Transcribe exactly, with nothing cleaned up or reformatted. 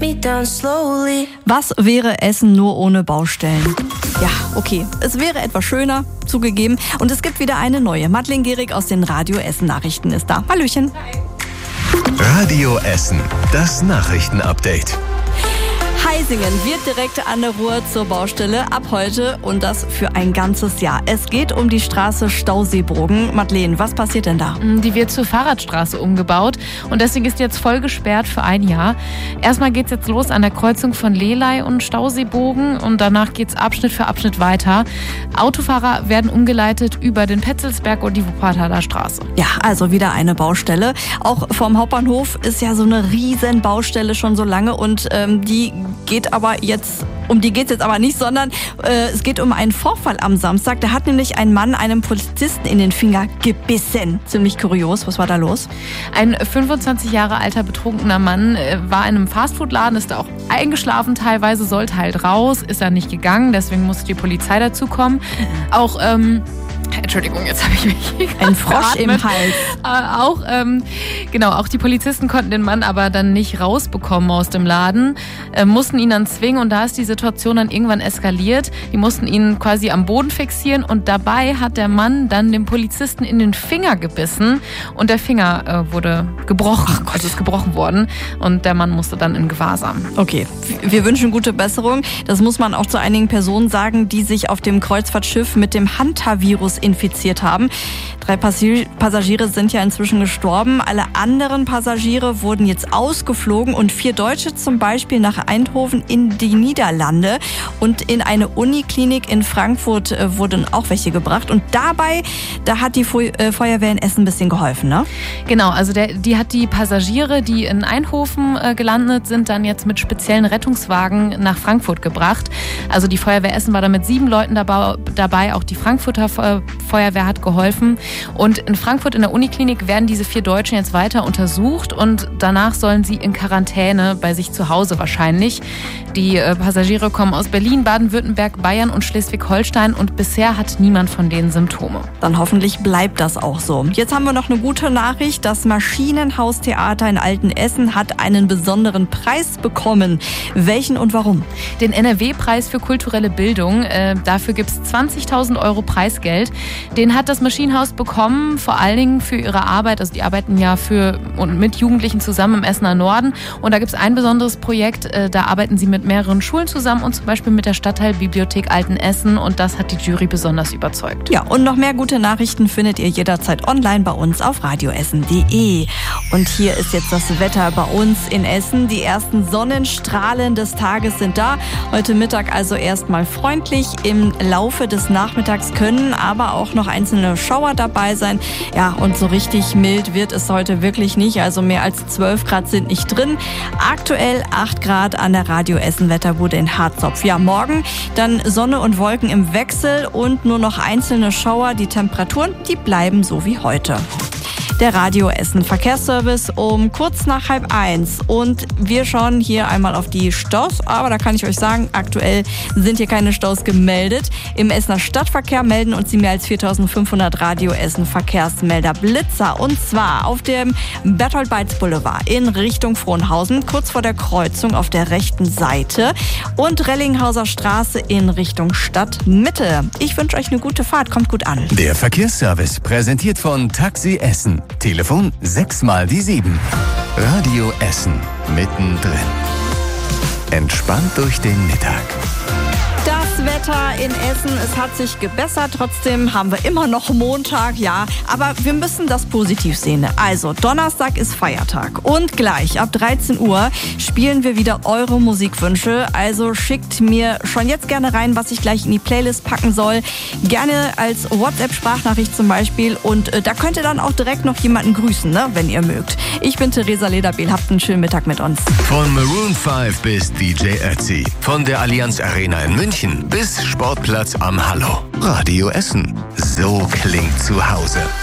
me down slowly. Was wäre Essen nur ohne Baustellen? Ja, okay, es wäre etwas schöner, zugegeben. Und es gibt wieder eine neue. Madeleine Gehrig aus den Radio Essen Nachrichten ist da. Hallöchen. Radio Essen, das Nachrichtenupdate. Heisingen wird direkt an der Ruhr zur Baustelle ab heute und das für ein ganzes Jahr. Es geht um die Straße Stauseebruggen. Madeleine, was passiert denn da? Die wird zur Fahrradstraße umgebaut und deswegen ist die jetzt voll gesperrt für ein Jahr. Erstmal geht es jetzt los an der Kreuzung von Lelei und Stauseebogen und danach geht es Abschnitt für Abschnitt weiter. Autofahrer werden umgeleitet über den Petzelsberg und die Wuppertaler Straße. Ja, also wieder eine Baustelle. Auch vom Hauptbahnhof ist ja so eine riesen Baustelle schon so lange und ähm, die geht aber jetzt, um die geht es jetzt aber nicht, sondern äh, es geht um einen Vorfall am Samstag. Da hat nämlich ein Mann einem Polizisten in den Finger gebissen. Ziemlich kurios. Was war da los? Ein fünfundzwanzig Jahre alter betrunkener Mann äh, war in einem Fastfood-Laden, ist da auch eingeschlafen teilweise, sollte halt raus, ist er nicht gegangen, deswegen musste die Polizei dazukommen. Auch, ähm, Entschuldigung, jetzt habe ich mich ein Frosch geatmet. im Hals. Äh, auch, ähm, genau, auch die Polizisten konnten den Mann aber dann nicht rausbekommen aus dem Laden, äh, mussten ihn dann zwingen und da ist die Situation dann irgendwann eskaliert. Die mussten ihn quasi am Boden fixieren und dabei hat der Mann dann dem Polizisten in den Finger gebissen und der Finger äh, wurde gebrochen, also ist gebrochen worden und der Mann musste dann in Gewahrsam. Okay, wir wünschen gute Besserung. Das muss man auch zu einigen Personen sagen, die sich auf dem Kreuzfahrtschiff mit dem Hantavirus infiziert haben. Drei Passagiere sind ja inzwischen gestorben. Alle anderen Passagiere wurden jetzt ausgeflogen und vier Deutsche zum Beispiel nach Eindhoven in die Niederlande. Und in eine Uniklinik in Frankfurt äh, wurden auch welche gebracht. Und dabei, da hat die Fe- äh, Feuerwehr in Essen ein bisschen geholfen, ne? Genau, also der, die hat die Passagiere, die in Eindhoven äh, gelandet sind, dann jetzt mit speziellen Rettungswagen nach Frankfurt gebracht. Also die Feuerwehr Essen war da mit sieben Leuten dabei, dabei. Auch die Frankfurter Fe- Feuerwehr hat geholfen. Und in Frankfurt in der Uniklinik werden diese vier Deutschen jetzt weiter untersucht und danach sollen sie in Quarantäne bei sich zu Hause wahrscheinlich. Die äh, Passagiere kommen aus Berlin, Baden-Württemberg, Bayern und Schleswig-Holstein und bisher hat niemand von denen Symptome. Dann hoffentlich bleibt das auch so. Jetzt haben wir noch eine gute Nachricht. Das Maschinenhaustheater in Altenessen hat einen besonderen Preis bekommen. Welchen und warum? Den N R W-Preis für kulturelle Bildung. Äh, dafür gibt es zwanzigtausend Euro Preisgeld. Den hat das Maschinenhaus bekommen, vor allen Dingen für ihre Arbeit. Also die arbeiten ja für und mit Jugendlichen zusammen im Essener Norden. Und da gibt es ein besonderes Projekt, äh, da arbeiten sie mit mehreren Schulen zusammen und zum Beispiel mit der Stadtteilbibliothek Altenessen. Und das hat die Jury besonders überzeugt. Ja, und noch mehr gute Nachrichten findet ihr jederzeit online bei uns auf radioessen punkt de. Und hier ist jetzt das Wetter bei uns in Essen. Die ersten Sonnenstrahlen des Tages sind da. Heute Mittag also erstmal freundlich. Im Laufe des Nachmittags können aber auch noch einzelne Schauer dabei sein. Ja, und so richtig mild wird es heute wirklich nicht. Also mehr als zwölf Grad sind nicht drin. Aktuell acht Grad an der Radio Essen Wetterbude in Harzopf. Ja, morgen dann Sonne und Wolken im Wechsel und nur noch einzelne Schauer. Die Temperaturen, die bleiben so wie heute. Der Radio Essen Verkehrsservice um kurz nach halb eins. Und wir schauen hier einmal auf die Staus. Aber da kann ich euch sagen, aktuell sind hier keine Staus gemeldet. Im Essener Stadtverkehr melden uns die mehr als viertausendfünfhundert Radio Essen Verkehrsmelder Blitzer. Und zwar auf dem Bertolt Beitz Boulevard in Richtung Frohnhausen, kurz vor der Kreuzung auf der rechten Seite. Und Rellinghauser Straße in Richtung Stadtmitte. Ich wünsche euch eine gute Fahrt. Kommt gut an. Der Verkehrsservice präsentiert von Taxi Essen. Telefon sechs mal die sieben. Radio Essen mittendrin. Entspannt durch den Mittag. Das Wetter in Essen, es hat sich gebessert. Trotzdem haben wir immer noch Montag, ja. Aber wir müssen das positiv sehen. Also, Donnerstag ist Feiertag. Und gleich ab dreizehn Uhr spielen wir wieder eure Musikwünsche. Also schickt mir schon jetzt gerne rein, was ich gleich in die Playlist packen soll. Gerne als WhatsApp-Sprachnachricht zum Beispiel. Und äh, da könnt ihr dann auch direkt noch jemanden grüßen, ne, wenn ihr mögt. Ich bin Theresa Lederbehl. Habt einen schönen Mittag mit uns. Von Maroon fünf bis D J Ötzi. Von der Allianz Arena in München bis Sportplatz am Hallo. Radio Essen. So klingt zu Hause.